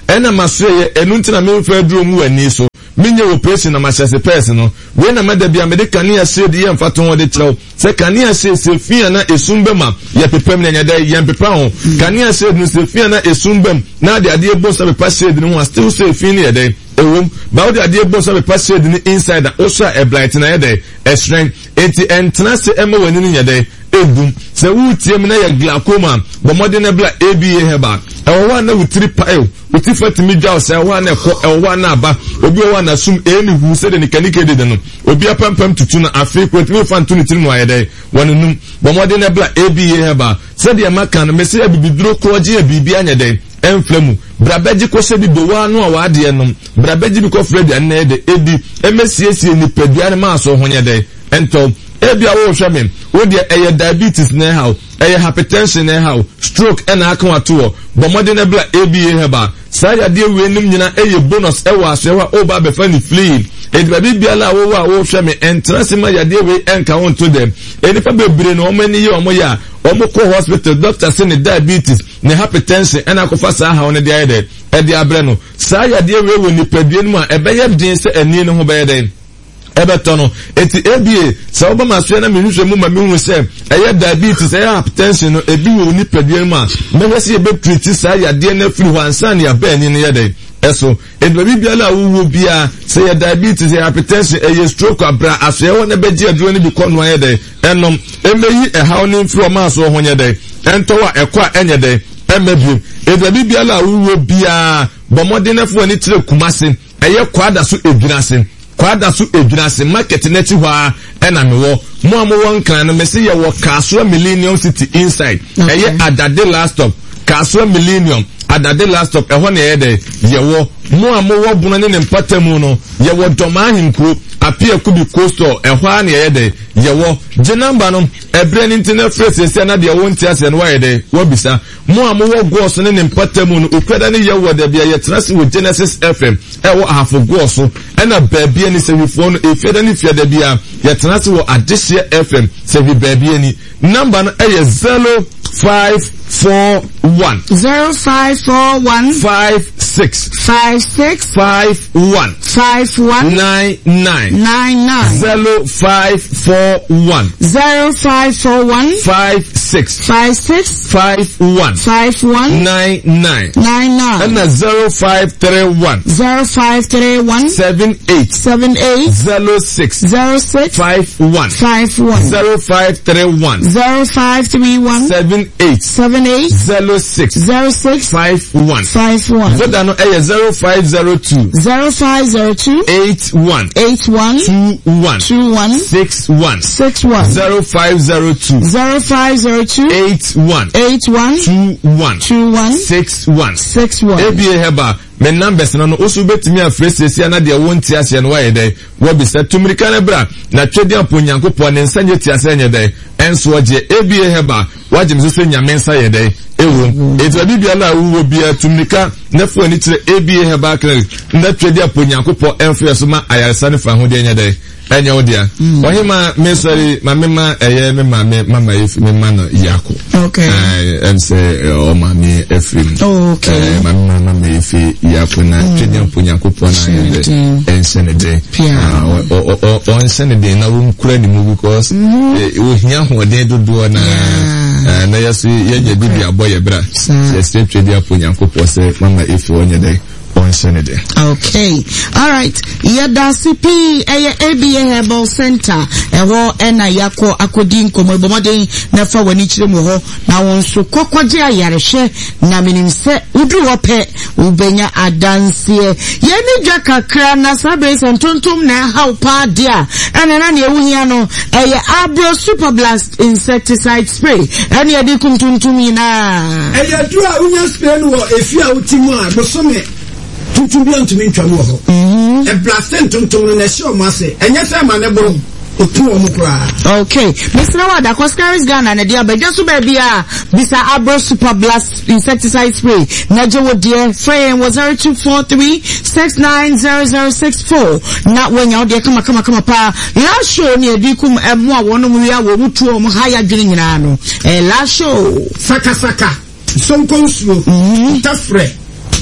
ena masoye enu ntina me mfa duro mu ani so minye operation na machese person no we na meda bia mede kanea shade ye mfa to wode kyerɛw se kanea shade se fia na esumbema ye pepam na nyada ye pepa ho kanea shade no se fia na esumbem na de ade ebo so pepa shade no still se fia ne yede ewom ba wo de ade ebo so pepa shade ni inside that also a bright na yede a strength enti entna se ema wani ni yede edum se wu tie me na ye glaucoma bo mode na bla A B A heba e wo na wutiri pile wuti fatimi dwa se wo na ko e wo na aba obi wo na sum eni hu se de ni kanike de no obi apampam tutu na afi kwetimi fa ntu ni tiri mu ayede wonunum bo mode na bla A B A heba se de maka no me se abibiduro kroje abibi anyede enflemu brabeji ko se di do wa no a wa de no brabeji bi ko fredi anna de edi emesiesie ni pedua ne ma so honyede ento ebia wo hweme wo de eye diabetes na how eye hypertension na how stroke and aka wato bo mode na bla A B A heba sa ya de we nim nyina eye bonus e wa so wa oba be fa ni flee edba bibia la wo wa wo hweme entrance ma ya de we enka won to them eni fa bebre no mo ni ye omo ya omo ko hospital doctor say ni diabetes ni hypertension and akofa sa ha won de ayede e de abre no sa ya de we wo ni padue no a e be ye din se ani no ho be ye den ebetono eti A B A sa oba maso na menhwe mu ma menhu se eye diabetes eye hypertension no ebi wo ni padue ma mehwe se ebe treat sa ya de na firi ho ansa na ya ba ani ne ye den eso edwa bibia la wo bia se ya diabetes eye hypertension eye stroke abra aso ye wona be dia duro ni bi kono ye den enom emeyi e haw ni firi o ma so ho nye den entowa ekwa enye den emebi edwa bibia la wo bia bomodinefo ni tire kumase eye kwada so edwinase kwada so edwinase market na ti hwa ena mewo mo amwo nkan no mesi ye wo Kasura Millennium City inside eye adade last stop Kasura Millennium adade last stop ehwo na ye de ye wo mo amwo bunu ne ne mpatamu no ye wo doma hinkro apia kubi coastal ehwa na ye de ye wo je number no ebre ni internet phrase se na de wo ntiase no wa ye de wo bisa mo amwo go so ne ne mpatamu no okweda ne ye wo de bia ye trase wo Genesis F M ewo ahafo go so ena baabi ani se wifo no efiada ni fiada bia ye trase wo Adishia F M se bi baabi ani number no eye zero five four one zero five four one five six five six five one five one nine nine nine nine zero five four one zero five four one five six five six five one five one nine nine nine nine and zero five three one zero five three one seven eight seven eight zero six zero six five one five one zero five three one zero five three one seven eight seven eight zero six zero six five one five one Voda no eye zero five zero two zero five zero two eight one eight one two one two one six one six one zero five zero two zero five zero two eight one eight one two one two one six one six one A B A heba me numbers no no osu betimi afresi na de won ti ase no waye dey wo bi se tumirika na bra na twedi aponyankopɔ ne nsanye ti ase nye dey enso oje A B A heba wagem so so nyame nsa ye dey ewo etu bibia la wo bia tumirika na fo ani tire A B A heba kra na twedi aponyankopɔ enfre so ma ayaresa ne fa ho de nye dey enya odia ohima me sorry ma mema eye me ma me mama efi me ma no yako okay eh em say o ma me efi okay eh ma mama mama efi yako na twedi aponyankopɔ na ye ensene de o o o ensene de na wo nkura ni mu because o hia ho de dodo na na yaso ye nya bibi aboye bra se se twedi aponyankopɔ se mama efi onye de okay all right yada C P eye A B A Herbal Center eho ena yako akodi nkomo bomoden na fa wani kire mu ho na won so kokogye ayarehye na minim se udu hope ubenya adanse ye ni dwa kakra na sabe sentontom na how pa dia ena na ne ewuhia no eye Abro Super Blast insecticide spray ena ye di kuntuntum ina eye du a unya spray no efi a utimu a bosome tutu bi antumi ntwa no ho e blast tonton no na se o ma se enye se ma ne boro otu o mu kra okay Mister Wada Coscaris Ghana na dia beja so ba bia bisa Abro Super Blast insecticide spray na je wo dia frame was zero two four three six nine zero zero six four na wenya wo dia kama kama kama pa la show ni edikum emu a wono mu ya wo mutu o mu haya dwene nyina no eh la show saka saka sonkonsuo tafre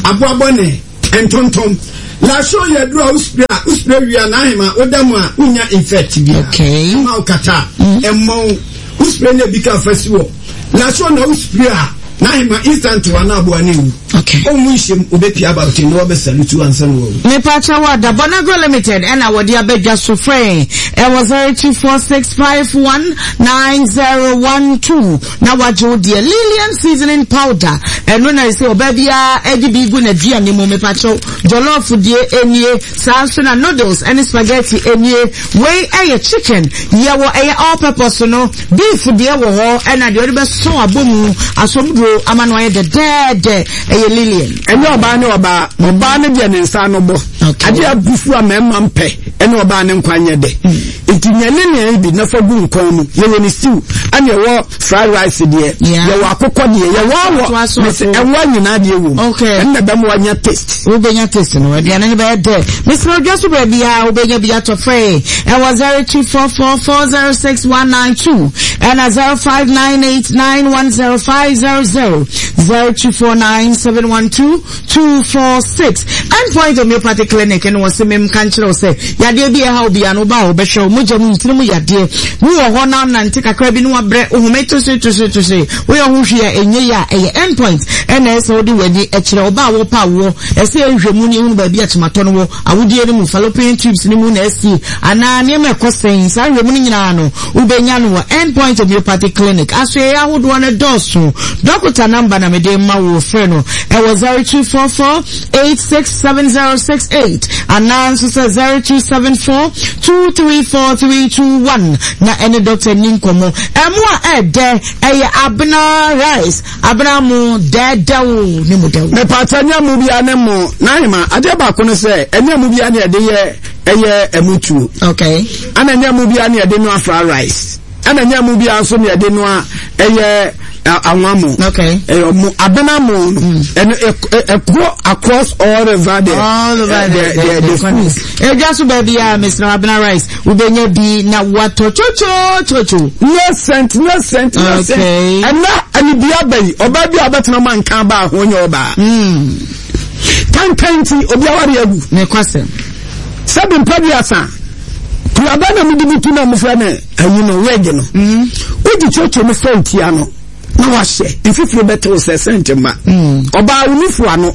aboabone entontom la show ya dura uspray uspray wi na hema odamu a unya infect bia okay ma ukata emmo uspray na bika festival la show na uspray na hema instant wana abuani okay o mu him obepi about no be salutu ansan wo me pacha wada Bonagro Limited and I would abedja so free it was zero two four six five one nine zero one two na wajo dear Lillian seasoning powder and when I say obebia edi bigu na dia ni mo me pacha jollof die enie salsa noodles and spaghetti enie wey eh chicken ye wo eh all purpose no beef die wo ho and I the be so abomu asomdro amano eh de dead Lillian ene oba ne oba oba ne de ne nsa no bo ade abufu a mema mpe ene oba ne nkwanye de itinyane ne bi na fagu nkon mu ye woni stew ane wo fried rice de ye wo akokọ de ye wo wo enwa nyina de ewu ene be mo anya taste wo benya taste no de ane be de Mister Ojasu be bia wo benya bia to free it was zero two four four four zero six one nine two and a zero five nine eight nine one zero five zero zero zero two four nine seven one two two four six and point homeopathy clinic and was mem kanchiro say yade bi e ha obi anu ba obehwe mo jamu ntinu yade wo ho na na nti kakra bi no abre ohumeto so to so to say we ho hwe enye ya eye endpoint and e so di wadi e kire oba wo pa wo e se ehwemu ni hu ba bi atomato no wo awudie ni mu fallopian tubes ni mu na esi ana ne me kosen sa ehwemu ni nyina no ubenya no endpoint homeopathy clinic aso e ahodo na dosu doctor number na me de ma wo frɛ no it was zero two four four eight six seven zero six eight and now so zero two seven four two three four three two one na any doctor ninkomo emu a ede eye abna rice abna mu dedawo ni mu dewo me patanya mu bia ne mu na hima ade ba ko no se ene mu bia ne ede ye eye emutu okay ana nya mu bia ne ede no afra rice ana nya mu bia so ne ede no eye awamo okay eh mu abena mu and across all over the all over the the, the, the schools eh just baby ah Mister Abena rice we benye bi na wato chocho chocho no cent no cent no cent and na ani bia bai oba bia betena man kan ba ho nya oba mm tan tanti obi aware agu ne kwase seven padiasa kuaba na mudibutu na mfra na ayi no wege no mm odi chocho me fentia no na wahye ififiro beto se sentima oba unifu ano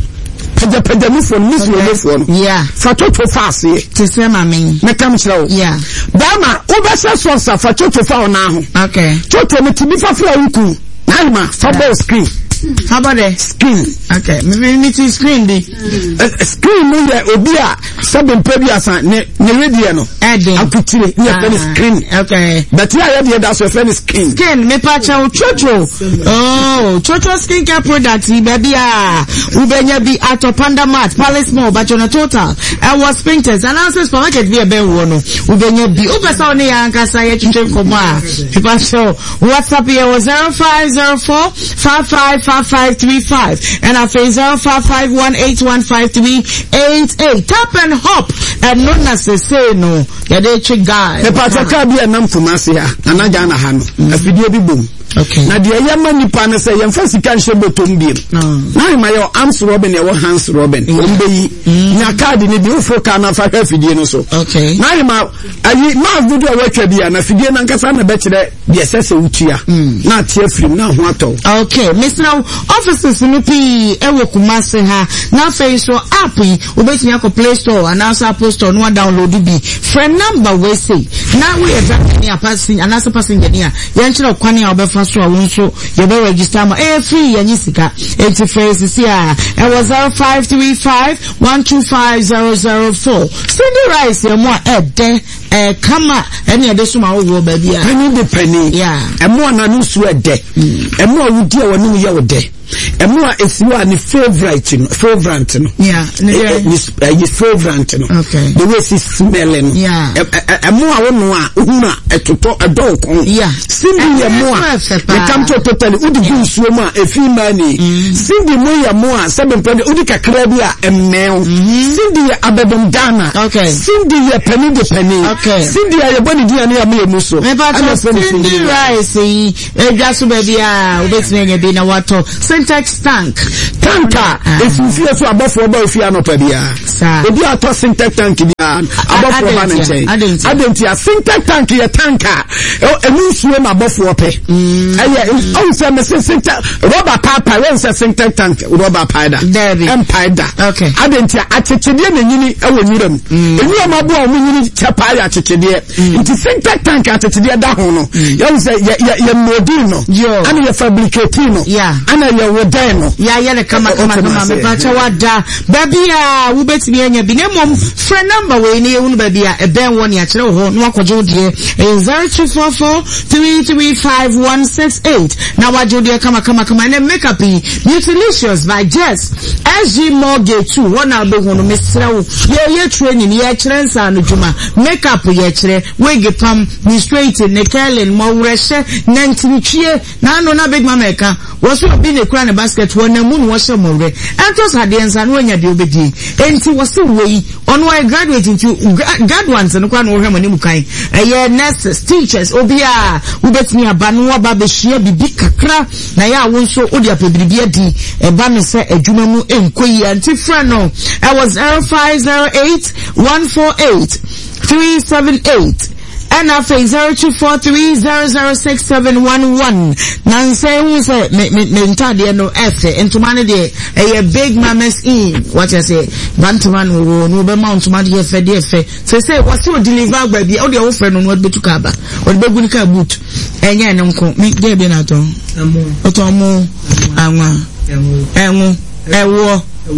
paja paja nufu nufu nufu no yeah fatoto fast ye to say mami na kam chira yeah dama obasa so sa fatoto fa na ho okay toto me tibi fa fa wuku na ma fa ball screen how about the screen okay me me to screen di screen no ya obi a seven pediasa ne ne radio no ede akutire ne fa screen okay but ya ya that's your friend screen skin me pacha o chocho oh chocho skin care product baby ah ubenya bi atopanda mat palace mall but on a total I was painters and answers for market bi e ben wo no ubenya bi upesa oni ya nkasa ye chiche komo a people show WhatsApp here was zero five zero four five five five five three five and I say zero five five one eight one five three eight eight tap and hop and not necessary no ya dey chick guy the pataka bi enam fumase ha anaja na ha no afidie bi bom okay na de yema nipa ne se yemfa sika nhye botom bi na ma yo arms robin e wo hands robin ombe yi nya card ni bi ufo ka na fa afidie no so okay na ma ayi ma video watwa bi na afidie na nkasa na be kire de sese utua na tie film na ho ato okay Mister offices no pi e wo Kumase ha na fe so app yi obetumi akọ Play Store and also Apple Store no download bi friend number we say na we exactly near passing and also passing near yan chiro kwane a obefa so a won so you be register ma eh free yan sika eighty phrase see ah it was zero five three five one two five zero zero four send the rice e mo e de eh kama ene e de so ma wo ba bia penny de penny yeah e mo na no so e de e mo wudi e wonu ye wo de emu a esiwa ni favorite no favorite no yeah his his favorite no okay the way she smelling yeah emu a wono a ohuna etoto edon kon yeah sindi emu a e come to totally udi gu suo mu a efi mani sindi mu ya mu a seven pende udi kakra bi a emmeo sindi ya abedom dana okay sindi ya penny de penny okay Cindy aye boni dia na me muso me ba to Cindy rice yi edwa so ba bia obetime anya bi na wato syntax tank tanka efufie so abofo ba ofia no pa bia obi ato syntax tank bia abofo ba na nche adenti a syntax tank ye tanka enu suwe ma abofo pe aye o se me syntax rubber papa when se syntax tank rubber pider empire okay adenti a atechede na nyini ewo nyiram enu ma bo o nyini chapa ya atechede nti syntax tank atechede da ho no you say ye modino ana ye fabricatino ana ye wodeno ya ye kama kama kama me pa cha wada babia wo betimi anya bi ne mom friend number we ni ewunu babia e ben won ya kire ho no akwaje odie zero two four four three three five one six eight na waje odie kama kama kama ne makeup Beautylicious by Jess S G Mortgage two one na be hono mesra wo ye ye training ye kire nsa no djuma makeup ye kire wig pam ni straight ne curling mo wreshe na ntintwie na no na big mama eka wo so bi ne kura ne basket wo na mu no wo hye mo wre entos hade nsa no anya de obedi enti wo se wei ono I graduate into graduates no kwa no hwe mo ne mu kan eye nurses teachers obia wo betini aba no wa ba be hye bibi kakra na ya wo nso odi apebiribi adi e ba me se adwuma mu enkoyi anti fra no I was zero five zero eight one four eight three seven eight and after zero two four three zero zero six seven one one. Nancy who say me me me ntade no efe entumane de a big mamas in what I say bantuman wo no be mount man de efe de efe say say what still deliver baby o de wo friend no be tukaba o de beguni ka boot enye ne nko me de be na to amu o to amu anwa enwu ewo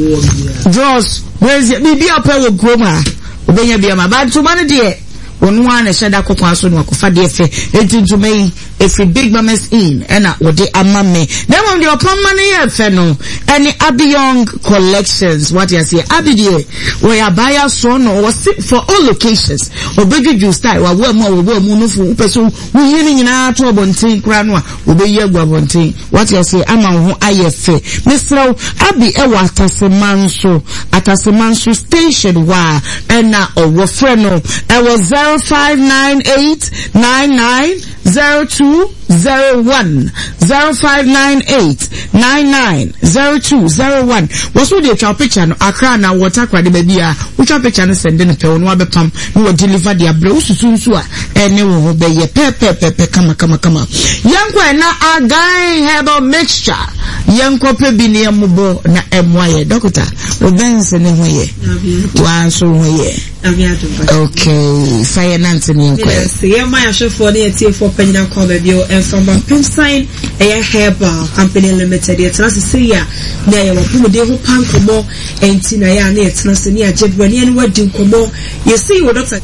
draws where's bibi apa wo groma obenya bia ma bantuman de onu ana shada kokwa so no akofa de efe etintumei if big mamas in and what they amame then when the opamane efe no any Abiyong collections what you say abidie we abaya so no was for all locations obejuju style wa wo mo wo mu no fu person wo yini nyina to bontin kra no a obeyi agwa bontin what you say ama ho ayefe misraw abi e wa atasemanso atasemanso station wa na owo frɛ no I was zero five nine eight nine nine zero two zero one zero five nine eight nine nine zero two zero one. What's with the picture? No, Accra na water crowd baby. Which picture no send in a pen no abepam no deliver their blow soon so and no be ye pepe pepe kama kama kama. Yankwa na agai herbal mixture. Yankwa pe bi ne amubo na emwaye doctor. Obense ne hoye. Wa so hoye. Okay, fire nanti ni yankwa. Yes, yeah my show for the T for Penya call baby and from a sign a herbal company limited. It's not to say ya na ya wapumu de ho pankomo enti na ya na it's not se ni ajebwani ani wadi nkomo. You see what doctor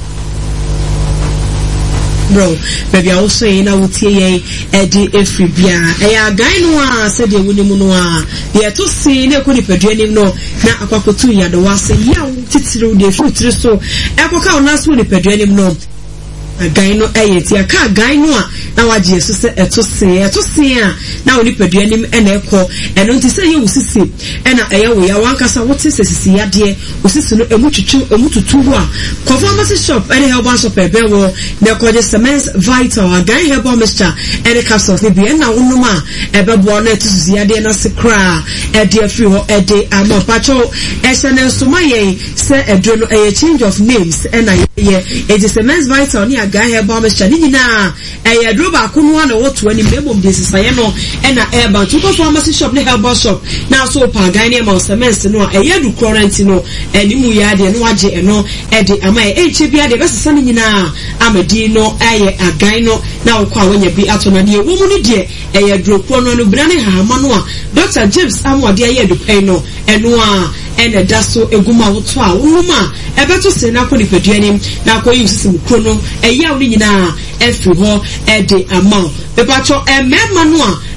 bro baby I also say na wutie ye edi efri bia e ya guy no a said de woni mu no a de to see na ko ni padua no na akwakotu ya do wa say ya titiri de futiri so e akoka ona so ni padua no guy no ayeti aka guy no a na waje so se eto se eto se a na oni padua nim e na ekọ eno nti se ye wusisi e na eye wo ya wankasa wote sesisi ya de wusisi no emutwetwe emututu ho a conformity shop e herbal shop e be wo na ko je Semens Vital a guy herbal mixture e de capsules bi e na wonum a e be bo na etususi ya de na se kra e de afri ho e de amo pacho e se na so maye se edro no e change of names e na ye e de Semens Vital ni guy herbal mixture ni nyina eh droba akunu na woto ani mebom de sisaye no e na airban to go pharmacy shop ne herbal shop na so pa guy ne ma Semens no e ye du current no ani mu ya de no age e no e de ama e che bia de besesa ni nyina amadi no aye agan no na wo kwa wonya bi ato na de wo mu ni de e ye dropo no no bra ne ha ma no a Doctor James amode aye du pen no eno a ene daso eguma woto a wonuma e beto se na ko ni paduanim na ko yi sisim krono e ya wo nyina e fi ho e de amount be pacho e mema no a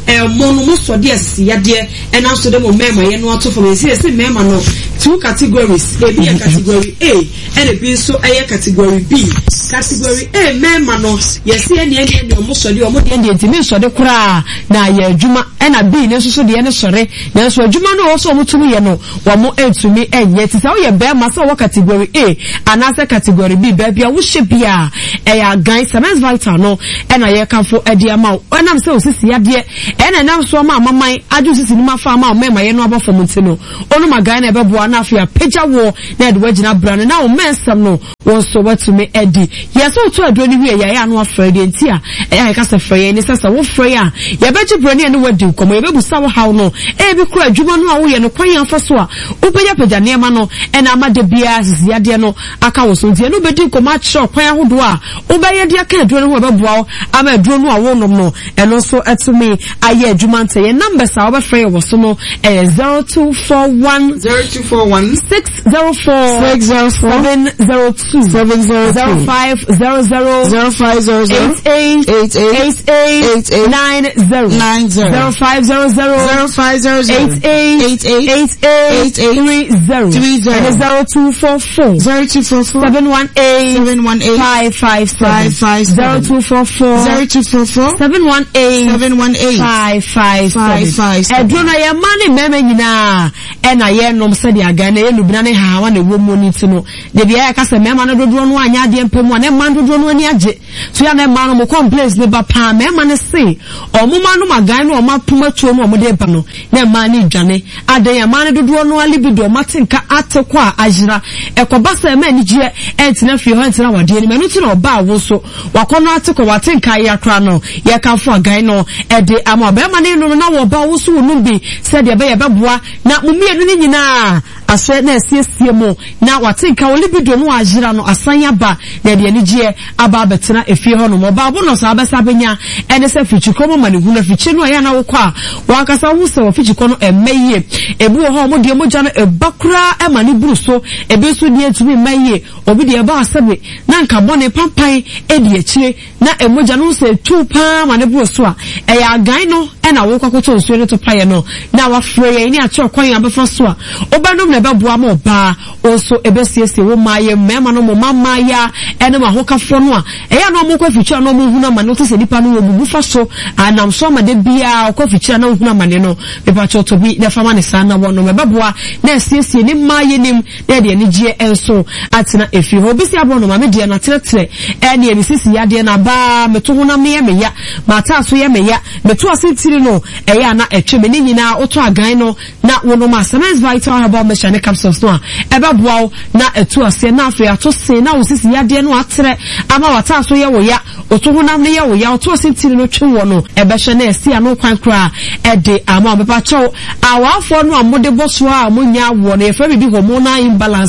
eh mono mo so de asia de and also the mema ye no ato for say say mema no two categories a be a category A and a B so a category B category A mema no yes e ne ne ne mo so de o mo de de ntimi so de kura na ye adwuma and a B ne so so de ne sore na so adwuma no so mo tumi ye no wo mo entumi enye ti say o ye be ma so wo category A and as a category B ba bia wo hye bia e ya gan Semence Vital no and a ye kan fo e de ama o nam say o sisi ya de e na nam so ma amaman adu sisi ni ma fa ma o mema ye no abafo mutino onu magan na bebo na afia peja wo na de wagina brand na o mensam no won so watumi edi yes o to ado ni wie ya ya no afra de ntia e ya ka se fra ye ni sasa wo fra ya ye beji brand ne wadi komo ye bebu sa wo haw no e bi kura adwuma no a wo ye no kwan afa so a wo peja peja ne ma no e na amade bia sisi ya de no aka wo so ntia no bedi komo a cho kwan ahodo a wo be ye de aka aduro no wo beboa ama aduro no a wo nom no e no so etumi aye adwuma ntia ye numbers a wo be fra ye wo so no e zero two four one zero two four one six zero four six zero four seven zero two seven zero zero five zero zero zero five zero zero eight eight eight eight eight eight nine zero nine zero zero five zero zero zero five zero zero eight eight eight eight eight eight three zero three zero and zero two four four zero two four four seven one eight seven one eight five five five five zero two four four zero two four four seven one eight seven one eight five five five five edrona ya mane meme nyina e na ye nom se dia ga na ye lubina ne hawa na wo moni ti no de bia ya ka se mema no dodo no anya de mpemu na man dodo no ani age so ya na ma no mo complaints ne ba pa mema ne se o mo ma no magan no o ma puma tuo no o mo de ba no na ma ne dwane adan ya ma ne dodo no alibido matinka atekwa ajira ekoba se ma ni je entina fi ho entina wade ni manu ti no ba wo so wakono ateko watinka ya kra no ye ka fo agan no e de ama ba ma ne no na wo ba wo so no bi se de be ye beboa na mumie no ni nyina aswe na esiesie mo na watinka wo libido no ajira no asanya ba na de ani je aba betena efie ho no mo ba bo no sa abesa benya ene se fichiko mo mane hu na fichi no ya na wo kwa wakasa hu se wo fichiko no emeye ebu ho mo de mo ja no ebakura e mane buru so ebe so de atumi maye obi de ba asabe na nka bone pampan e de akire na emoja no se tu pa mane buru so a e ya gan no e na wo kwakoto nsuo ne to paye no na wa frey ni a cho kwan abefa so a obanom na beboa mo ba also ebesiesie wo maye mema no mo mama ya ene ma hokafo no a e ya no mo kwa fichi no mo huna ma no to se nipa no wo bubu fa so anam so ma de bia kwa fichi na huna ma ne no be ba cho to bi na fama ne sa na wo no beboa na esiesie ni maye nim na de ani gie enso atena efi ho bisi abo no ma me de na teretere ene ebisisi ya de na ba meto huna me ya me ya mata so ya me ya meto asentiri no e ya na etwe me ni nyina oto agan no na wo no ma Semence Vital herbal mechanic capsules no eba boa na etu ase na afi ato se na osisi ya de no atere ama wata so ye wo ya oto honam ne ye wo ya oto asentiri no twe wo no ebe hye na esi ano kwan kra e de ama obepa chew awafo no amode boso a amonya wo na ye fa bibi hormonal imbalance